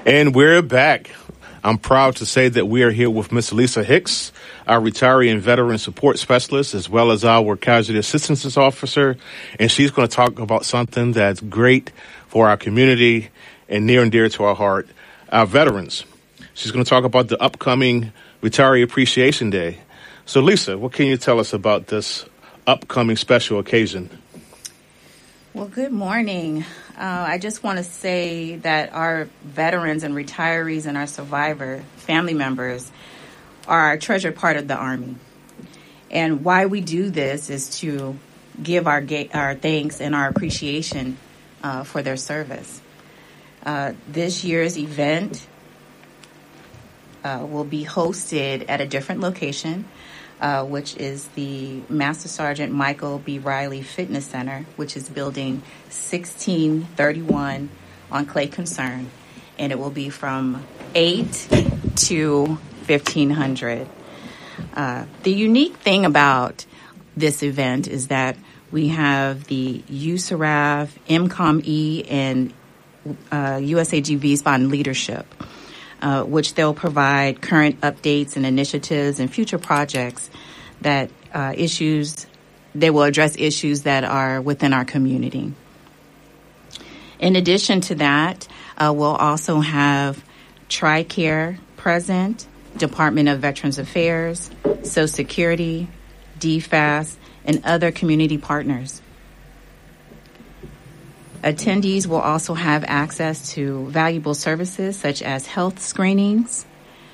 And we're back. I'm proud to say that we are here with Miss Lisa Hicks, our retiree and veteran support specialist, as well as our casualty assistance officer. And she's going to talk about something that's great for our community and near and dear to our heart, our veterans. She's going to talk about the upcoming Retiree Appreciation Day. So, Lisa, what can you tell us about this upcoming special occasion? Well, good morning. I just want to say that our veterans and retirees and our survivor family members are a treasured part of the Army. And why we do this is to give our thanks and our appreciation for their service. This year's event will be hosted at a different location, which is the Master Sergeant Michael B. Riley Fitness Center, which is building 1631 on Clay Concern. And it will be from 8 to 1500. The unique thing about this event is that we have the USARAF, MCOM-E, and USAG VSBON leadership, which they'll provide current updates and initiatives and future projects that they will address issues that are within our community. In addition to that, we'll also have TRICARE present, Department of Veterans Affairs, Social Security, DFAS, and other community partners. Attendees will also have access to valuable services such as health screenings,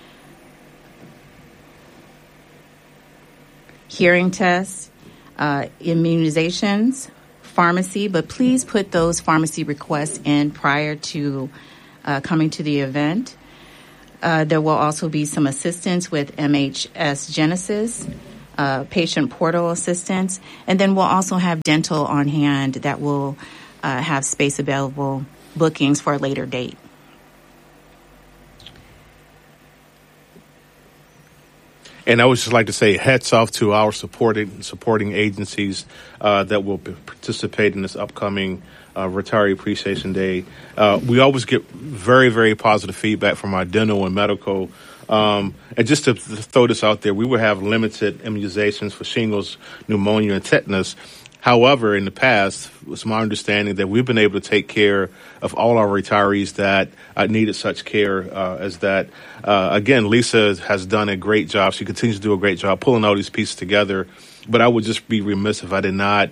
hearing tests, immunizations, pharmacy, but please put those pharmacy requests in prior to coming to the event. There will also be some assistance with MHS Genesis, patient portal assistance, and then we'll also have dental on hand that will have space available bookings for a later date. And I would just like to say hats off to our supporting agencies that will participate in this upcoming Retiree Appreciation Day. We always get very, very positive feedback from our dental and medical. And just to throw this out there, we will have limited immunizations for shingles, pneumonia, and tetanus. However, in the past, it's my understanding that we've been able to take care of all our retirees that needed such care as that. Again, Lisa has done a great job. She continues to do a great job pulling all these pieces together. But I would just be remiss if I did not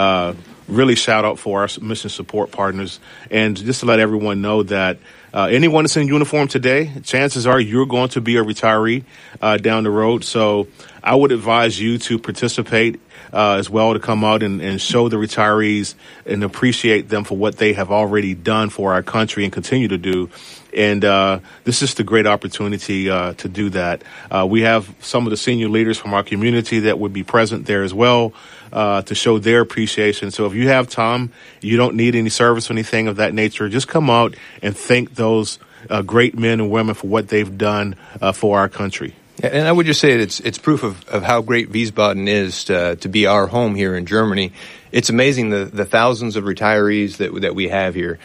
really shout out for our mission support partners. And just to let everyone know that anyone that's in uniform today, chances are you're going to be a retiree down the road. So I would advise you to participate as well, to come out and show the retirees and appreciate them for what they have already done for our country and continue to do. And this is the great opportunity to do that. We have some of the senior leaders from our community that would be present there as well to show their appreciation. So if you have time, you don't need any service or anything of that nature, just come out and thank those great men and women for what they've done for our country. And I would just say it's proof of how great Wiesbaden is to be our home here in Germany. It's amazing the thousands of retirees that we have here.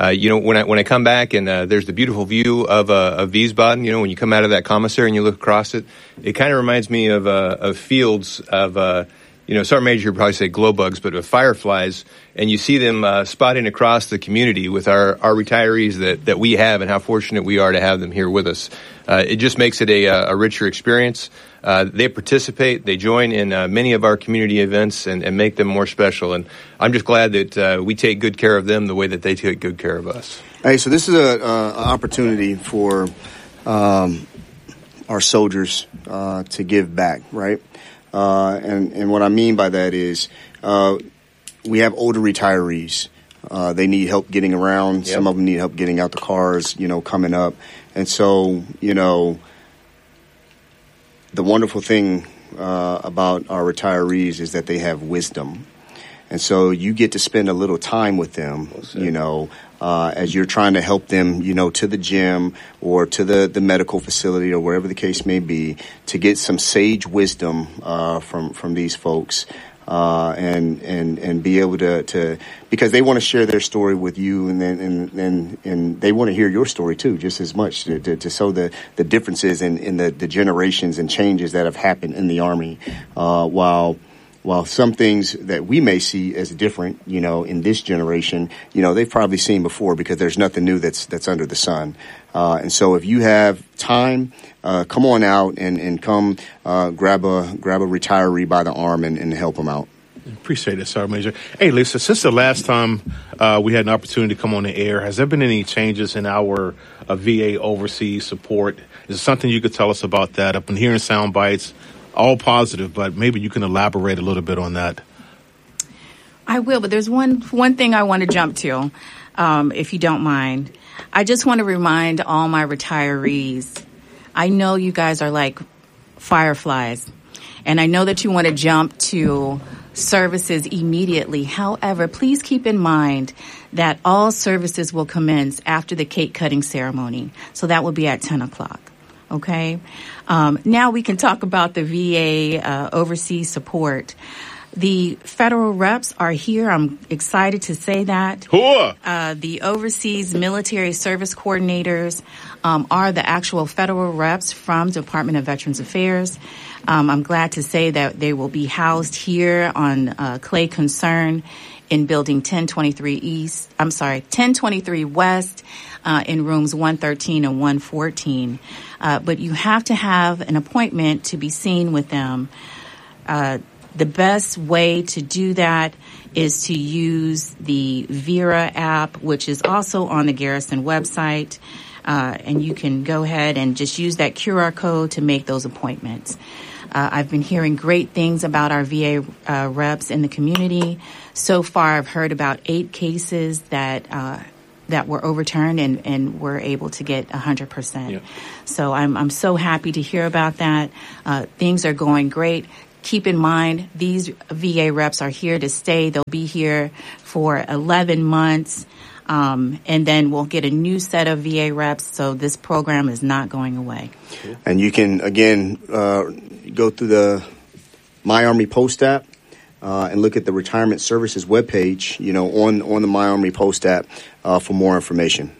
When I come back and there's the beautiful view of Wiesbaden, when you come out of that commissary and you look across it, it kind of reminds me of fields of Sergeant Major would probably say glow bugs, but of fireflies, and you see them spotting across the community with our retirees that we have and how fortunate we are to have them here with us. It just makes it a richer experience. They participate, they join in many of our community events and make them more special. And I'm just glad that we take good care of them the way that they take good care of us. Hey, so this is an opportunity for our soldiers to give back, right? And what I mean by that is we have older retirees. They need help getting around. Yep. Some of them need help getting out the cars, coming up. And so, the wonderful thing about our retirees is that they have wisdom. And so you get to spend a little time with them, as you're trying to help them, to the gym or to the medical facility or wherever the case may be, to get some sage wisdom from these folks. and be able to because they want to share their story with you, and they want to hear your story too, just as much to show the differences in the generations and changes that have happened in the Army, while some things that we may see as different, in this generation, they've probably seen before, because there's nothing new that's under the sun. And so if you have time, come on out and come grab a retiree by the arm and help them out. Appreciate it, Sergeant Major. Hey, Lisa, since the last time we had an opportunity to come on the air, has there been any changes in our VA overseas support? Is there something you could tell us about that? I've been hearing sound bites, all positive, but maybe you can elaborate a little bit on that. I will, but there's one thing I want to jump to, if you don't mind. I just want to remind all my retirees, I know you guys are like fireflies, and I know that you want to jump to services immediately. However, please keep in mind that all services will commence after the cake cutting ceremony. So that will be at 10 o'clock. Okay. Now we can talk about the VA overseas support. The federal reps are here. I'm excited to say that. The overseas military service coordinators are the actual federal reps from Department of Veterans Affairs. I'm glad to say that they will be housed here on Clay Concern in building 1023 West, in rooms 113 and 114. But you have to have an appointment to be seen with them. The best way to do that is to use the Vera app, which is also on the Garrison website. And you can go ahead and just use that QR code to make those appointments. I've been hearing great things about our VA reps in the community. So far, I've heard about 8 cases that were overturned and were able to get 100%. Yeah. So I'm so happy to hear about that. Things are going great. Keep in mind, these VA reps are here to stay. They'll be here for 11 months. And then we'll get a new set of VA reps. So this program is not going away. And you can, again, go through the My Army Post app and look at the Retirement Services webpage, on the My Army Post app for more information.